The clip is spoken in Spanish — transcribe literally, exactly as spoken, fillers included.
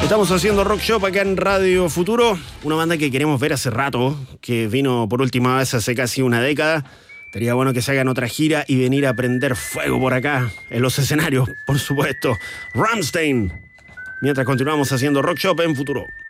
Estamos haciendo Rock Shop acá en Radio Futuro, una banda que queremos ver hace rato, que vino por última vez hace casi una década. Estaría bueno que se hagan otra gira y venir a prender fuego por acá, en los escenarios, por supuesto. Rammstein. Mientras continuamos haciendo Rock Shop en Futuro.